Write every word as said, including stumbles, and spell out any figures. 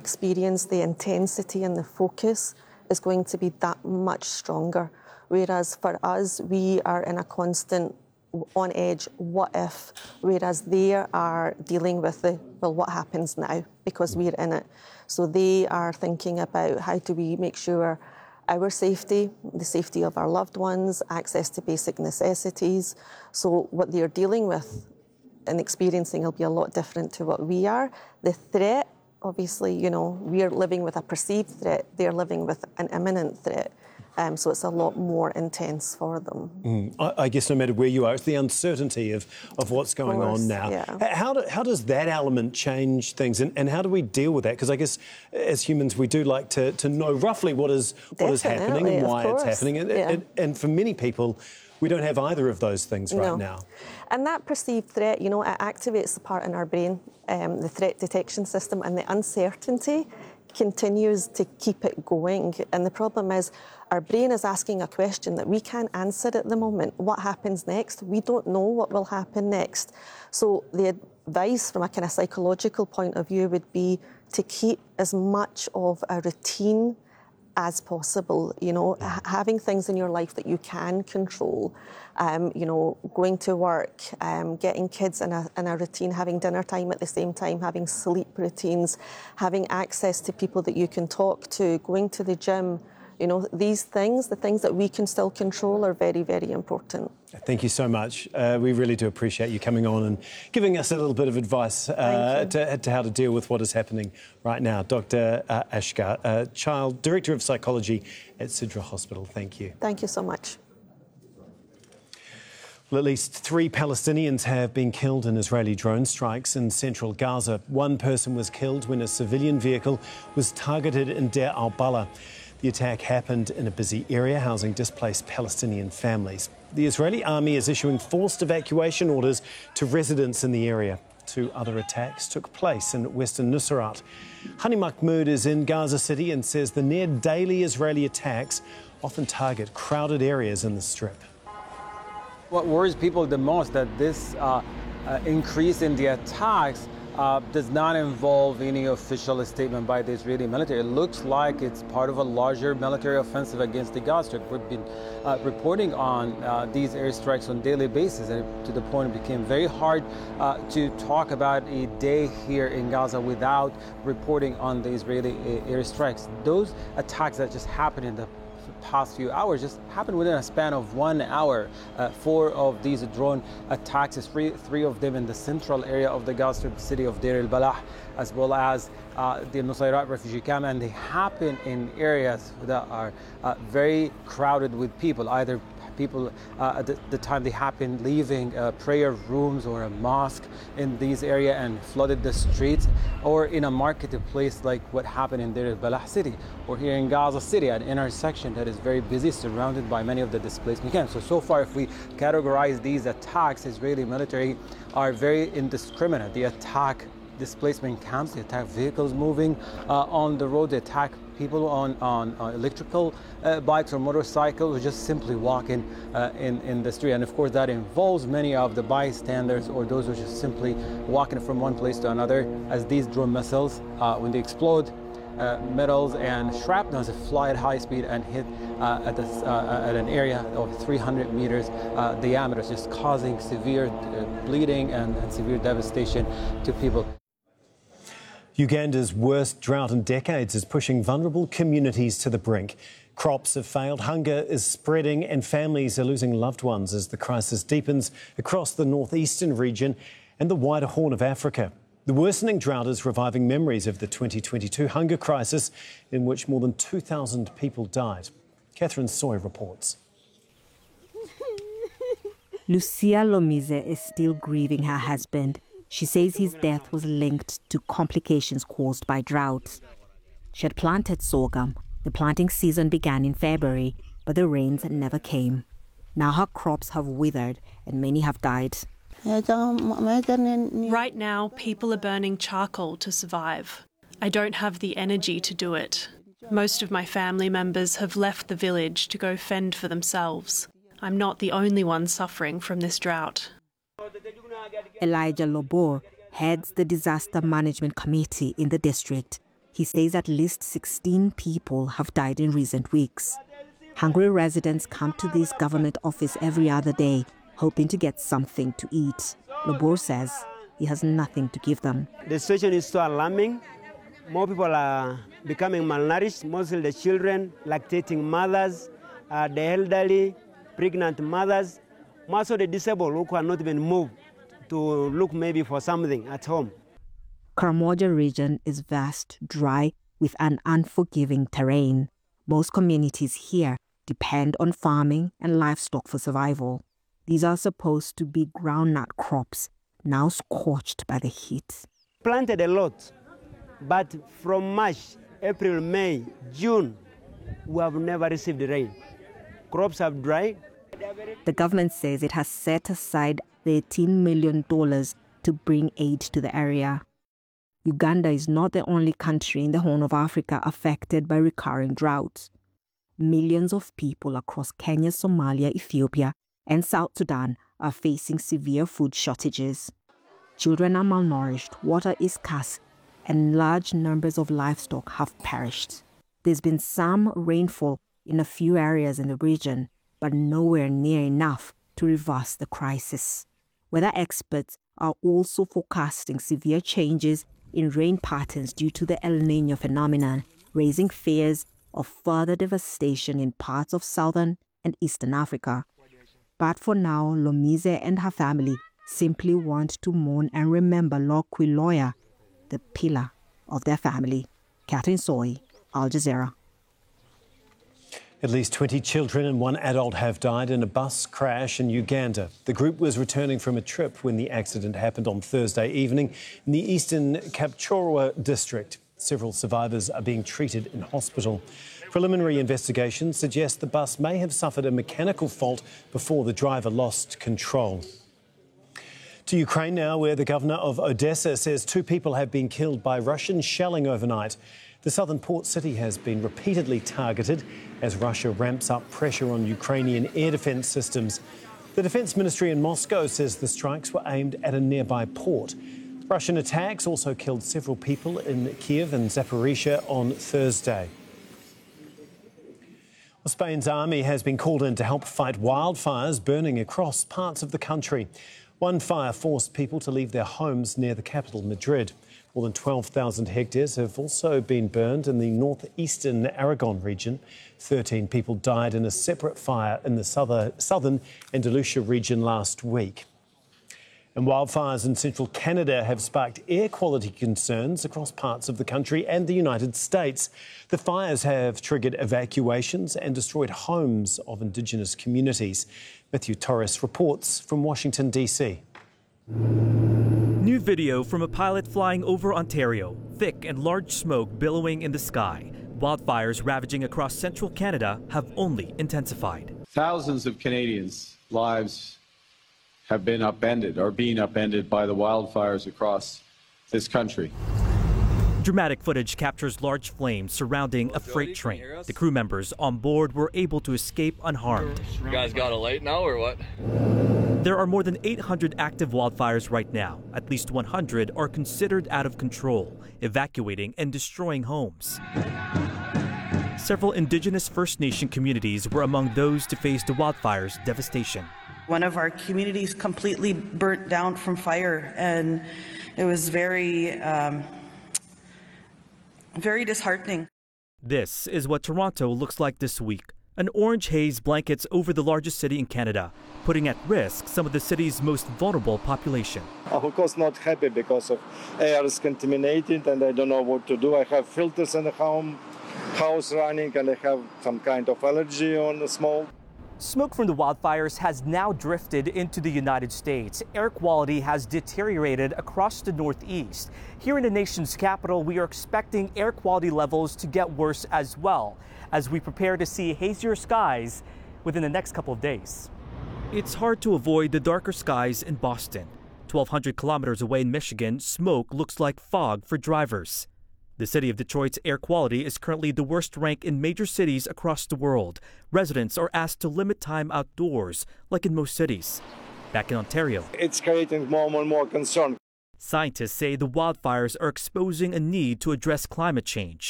experience, the intensity and the focus is going to be that much stronger. Whereas for us, we are in a constant on edge, what if, whereas they are dealing with the, well, what happens now, because we're in it. So they are thinking about how do we make sure our safety, the safety of our loved ones, access to basic necessities. So what they're dealing with and experiencing will be a lot different to what we are. The threat, obviously, you know, we're living with a perceived threat, they're living with an imminent threat. Um, so it's a lot more intense for them. Mm. I, I guess no matter where you are, it's the uncertainty of, of what's going course, on now. Yeah. How, do, how does that element change things, and, and how do we deal with that? Because I guess as humans we do like to, to know roughly what is, what is happening and why it's happening. And, yeah. and, and for many people, we don't have either of those things right no. now. And that perceived threat, you know, it activates the part in our brain, um, the threat detection system, and the uncertainty continues to keep it going. And the problem is our brain is asking a question that we can't answer at the moment. What happens next? We don't know what will happen next. So the advice from a kind of psychological point of view would be to keep as much of a routine as possible, you know, h- having things in your life that you can control, um, you know, going to work, um, getting kids in a, in a routine, having dinner time at the same time, having sleep routines, having access to people that you can talk to, going to the gym. You know, these things, the things that we can still control, are very, very important. Thank you so much. Uh, we really do appreciate you coming on and giving us a little bit of advice uh, to, to how to deal with what is happening right now. Doctor Uh, Ashkar, uh, Child Director of Psychology at Sidra Hospital. Thank you. Thank you so much. Well, at least three Palestinians have been killed in Israeli drone strikes in central Gaza. One person was killed when a civilian vehicle was targeted in Deir al-Balah. The attack happened in a busy area housing displaced Palestinian families. The Israeli army is issuing forced evacuation orders to residents in the area. Two other attacks took place in western Nuseirat. Hani Mahmoud is in Gaza City and says the near-daily Israeli attacks often target crowded areas in the Strip. What worries people the most that this uh, uh, increase in the attacks Uh, does not involve any official statement by the Israeli military. It looks like it's part of a larger military offensive against the Gaza Strip. We've been uh, reporting on uh, these airstrikes on a daily basis, and to the point it became very hard uh, to talk about a day here in Gaza without reporting on the Israeli uh, airstrikes. Those attacks that just happened in the past few hours just happened within a span of one hour. Uh, four of these drone attacks, three, three of them in the central area of the Gaza Strip city of Deir al-Balah, as well as uh, the Nuseirat refugee camp, and they happen in areas that are uh, very crowded with people, either people uh, at the, the time they happen leaving uh, prayer rooms or a mosque in these areas and flooded the streets, or in a marketplace like what happened in Deir al-Balah city, or here in Gaza City, an intersection that is very busy, surrounded by many of the displacement camps. So, so far, if we categorize these attacks, Israeli military are very indiscriminate. They attack displacement camps, they attack vehicles moving uh, on the road, they attack people on, on uh, electrical uh, bikes or motorcycles, or just simply walking uh, in, in the street. And of course that involves many of the bystanders or those who are just simply walking from one place to another, as these drone missiles, uh, when they explode, uh, metals and shrapnels fly at high speed and hit uh, at, this, uh, at an area of three hundred meters uh, diameter, just causing severe uh, bleeding and, and severe devastation to people. Uganda's worst drought in decades is pushing vulnerable communities to the brink. Crops have failed, hunger is spreading and families are losing loved ones as the crisis deepens across the northeastern region and the wider Horn of Africa. The worsening drought is reviving memories of the twenty twenty-two hunger crisis in which more than two thousand people died. Catherine Soy reports. Lucia Lomize is still grieving her husband. She says his death was linked to complications caused by drought. She had planted sorghum. The planting season began in February, but the rains never came. Now her crops have withered and many have died. Right now, people are burning charcoal to survive. I don't have the energy to do it. Most of my family members have left the village to go fend for themselves. I'm not the only one suffering from this drought. Elijah Lobor heads the Disaster Management Committee in the district. He says at least sixteen people have died in recent weeks. Hungry residents come to this government office every other day, hoping to get something to eat. Lobor says he has nothing to give them. The situation is so alarming. More people are becoming malnourished, mostly the children, lactating mothers, uh, the elderly, pregnant mothers, most of the disabled who cannot even move to look maybe for something at home. Karamoja region is vast, dry, with an unforgiving terrain. Most communities here depend on farming and livestock for survival. These are supposed to be groundnut crops, now scorched by the heat. Planted a lot, but from March, April, May, June, we have never received rain. Crops have dried. The government says it has set aside thirteen million dollars to bring aid to the area. Uganda is not the only country in the Horn of Africa affected by recurring droughts. Millions of people across Kenya, Somalia, Ethiopia, and South Sudan are facing severe food shortages. Children are malnourished, water is scarce, and large numbers of livestock have perished. There's been some rainfall in a few areas in the region, but nowhere near enough to reverse the crisis. Weather experts are also forecasting severe changes in rain patterns due to the El Niño phenomenon, raising fears of further devastation in parts of southern and eastern Africa. But for now, Lomise and her family simply want to mourn and remember Lokwiloya, the pillar of their family. Catherine Soy, Al Jazeera. At least twenty children and one adult have died in a bus crash in Uganda. The group was returning from a trip when the accident happened on Thursday evening in the eastern Kapchorwa district. Several survivors are being treated in hospital. Preliminary investigations suggest the bus may have suffered a mechanical fault before the driver lost control. To Ukraine now, where the governor of Odessa says two people have been killed by Russian shelling overnight. The southern port city has been repeatedly targeted as Russia ramps up pressure on Ukrainian air defence systems. The Defence Ministry in Moscow says the strikes were aimed at a nearby port. Russian attacks also killed several people in Kiev and Zaporizhia on Thursday. Well, Spain's army has been called in to help fight wildfires burning across parts of the country. One fire forced people to leave their homes near the capital, Madrid. More than twelve thousand hectares have also been burned in the northeastern Aragon region. thirteen people died in a separate fire in the southern Andalusia region last week. And wildfires in central Canada have sparked air quality concerns across parts of the country and the United States. The fires have triggered evacuations and destroyed homes of Indigenous communities. Matthew Torres reports from Washington, D C. New video from a pilot flying over Ontario. Thick and large smoke billowing in the sky. Wildfires ravaging across central Canada have only intensified. Thousands of Canadians' lives have been upended, are being upended by the wildfires across this country. Dramatic footage captures large flames surrounding a freight train. The crew members on board were able to escape unharmed. You guys got a light now or what? There are more than eight hundred active wildfires right now. At least one hundred are considered out of control, evacuating and destroying homes. Several Indigenous First Nation communities were among those to face the wildfires' devastation. One of our communities completely burnt down from fire, and it was very, um, very disheartening. This is what Toronto looks like this week. An orange haze blankets over the largest city in Canada, putting at risk some of the city's most vulnerable population. I'm of course not happy because of air is contaminated and I don't know what to do. I have filters in the home, house running, and I have some kind of allergy on the smoke. Smoke from the wildfires has now drifted into the United States. Air quality has deteriorated across the Northeast. Here in the nation's capital, we are expecting air quality levels to get worse as well, as we prepare to see hazier skies within the next couple of days. It's hard to avoid the darker skies in Boston. twelve hundred kilometers away in Michigan, smoke looks like fog for drivers. The city of Detroit's air quality is currently the worst rank in major cities across the world. Residents are asked to limit time outdoors, like in most cities. Back in Ontario, it's creating more and more concern. Scientists say the wildfires are exposing a need to address climate change.